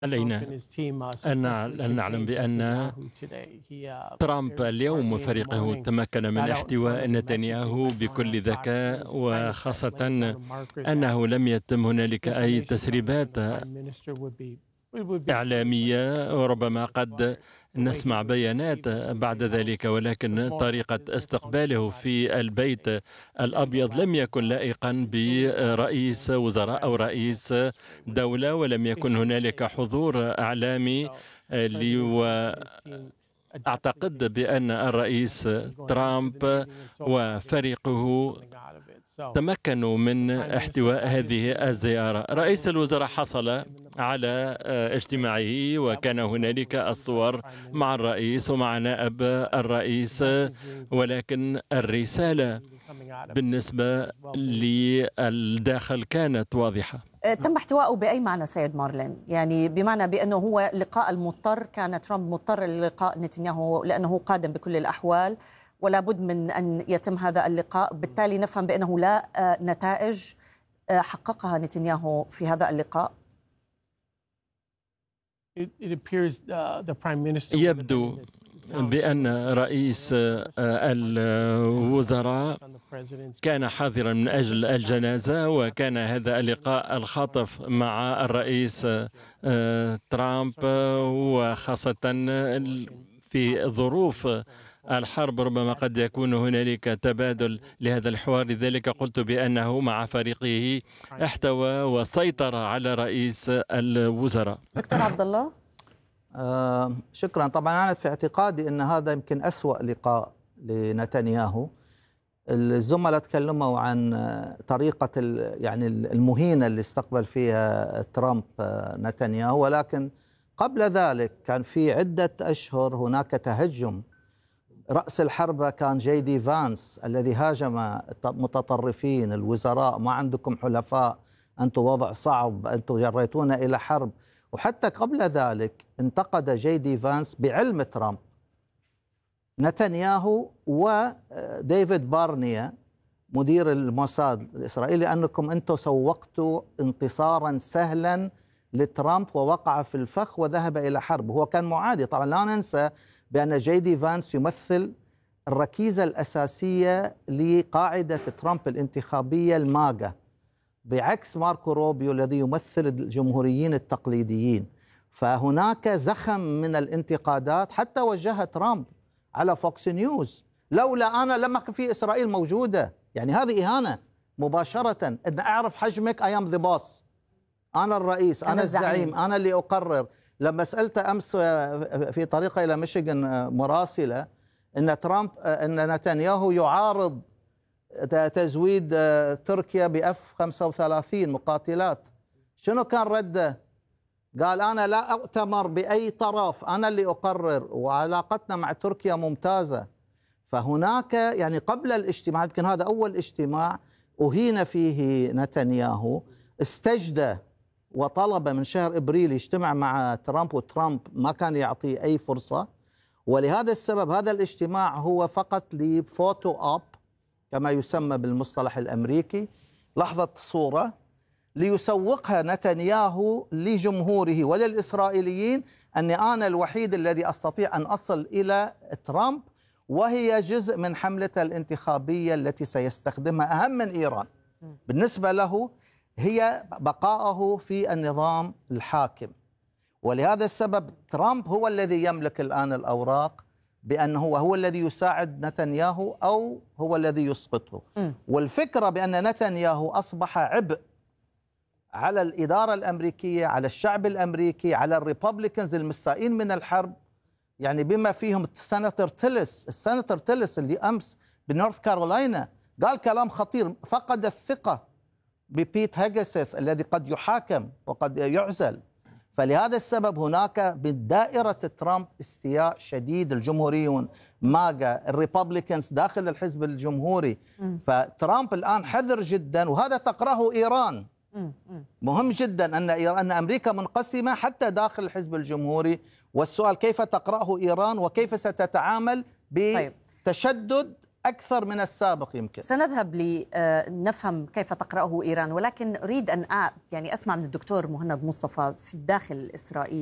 علينا أن نعلم بأن ترامب اليوم وفريقه تمكن من احتواء نتنياهو بكل ذكاء، وخاصة أنه لم يتم هنالك أي تسريبات إعلامية، وربما قد نسمع بيانات بعد ذلك، ولكن طريقة استقباله في البيت الأبيض لم يكن لائقا برئيس وزراء أو رئيس دولة، ولم يكن هنالك حضور إعلامي. أعتقد بأن الرئيس ترامب وفريقه تمكنوا من احتواء هذه الزيارة. رئيس الوزراء حصل على اجتماعه، وكان هنالك الصور مع الرئيس ومع نائب الرئيس، ولكن الرسالة بالنسبة للداخل كانت واضحة. تم احتواءه بأي معنى سيد مارلين؟ يعني بمعنى بأنه هو لقاء المضطر، كان ترامب مضطر للقاء نتنياهو لأنه قادم بكل الأحوال، ولا بد من أن يتم هذا اللقاء، بالتالي نفهم بأنه لا نتائج حققها نتنياهو في هذا اللقاء. يبدو بأن رئيس الوزراء كان حاضرا من أجل الجنازة، وكان هذا اللقاء الخاطف مع الرئيس ترامب، وخاصة في ظروف الحرب ربما قد يكون هنالك تبادل لهذا الحوار. لذلك قلت بأنه مع فريقه احتوى وسيطر على رئيس الوزراء. دكتور عبد الله. شكرا. طبعا أنا في اعتقادي أن هذا يمكن أسوأ لقاء لنتنياهو. الزملاء تكلموا عن طريقة يعني المهينة اللي استقبل فيها ترامب نتنياهو، ولكن قبل ذلك كان في عدة أشهر هناك تهجم. رأس الحربة كان جي دي فانس الذي هاجم متطرفين الوزراء، ما عندكم حلفاء، أنتم وضع صعب، أنتم جريتونا إلى حرب. وحتى قبل ذلك انتقد جي دي فانس بعلم ترامب نتنياهو وديفيد بارنيا مدير الموساد الإسرائيلي أنكم أنتم سوقتوا انتصارا سهلا لترامب ووقع في الفخ وذهب إلى حرب. هو كان معادي. طبعا لا ننسى بأن جي دي فانس يمثل الركيزة الأساسية لقاعدة ترامب الانتخابية الماجا، بعكس ماركو روبيو الذي يمثل الجمهوريين التقليديين. فهناك زخم من الانتقادات حتى وجهها ترامب على فوكس نيوز. لولا أنا لما في إسرائيل موجودة. يعني هذه إهانة مباشرة، أن أعرف حجمك، I am the boss، أنا الرئيس، أنا الزعيم، أنا اللي أقرر. لما سألت أمس في طريقة إلى ميشيغان مراسلة أن ترامب أن نتنياهو يعارض تزويد تركيا بأف 35 مقاتلات، شنو كان رده؟ قال أنا لا أؤتمر بأي طرف، أنا اللي أقرر، وعلاقتنا مع تركيا ممتازة. فهناك يعني قبل الاجتماع، يمكن هذا أول اجتماع أهين فيه نتنياهو، استجدى وطلب من شهر إبريل يجتمع مع ترامب، وترامب ما كان يعطيه أي فرصة. ولهذا السبب هذا الاجتماع هو فقط لفوتو أب كما يسمى بالمصطلح الأمريكي، لحظة صورة ليسوقها نتنياهو لجمهوره وللإسرائيليين أني أنا الوحيد الذي أستطيع أن أصل إلى ترامب، وهي جزء من حملته الانتخابية التي سيستخدمها أهم من إيران بالنسبة له، هي بقائه في النظام الحاكم. ولهذا السبب ترامب هو الذي يملك الآن الأوراق بأنه هو الذي يساعد نتنياهو أو هو الذي يسقطه. والفكرة بأن نتنياهو أصبح عبء على الإدارة الأمريكية، على الشعب الأمريكي، على الريبابليكنز المستائين من الحرب، يعني بما فيهم السناتور تيلس اللي أمس بنورث كارولاينا قال كلام خطير، فقد الثقة ببيت هيجسيث الذي قد يحاكم وقد يعزل. فلهذا السبب هناك بدائرة ترامب استياء شديد، الجمهوريون ماجا، الريبابليكنز داخل الحزب الجمهوري. فترامب الآن حذر جدا، وهذا تقرأه إيران. مهم جدا أن أمريكا منقسمة حتى داخل الحزب الجمهوري، والسؤال كيف تقرأه إيران وكيف ستتعامل بتشدد أكثر من السابق يمكن. سنذهب لنفهم كيف تقرأه إيران، ولكن أريد أن يعني أسمع من الدكتور مهند مصطفى في الداخل الإسرائيلي.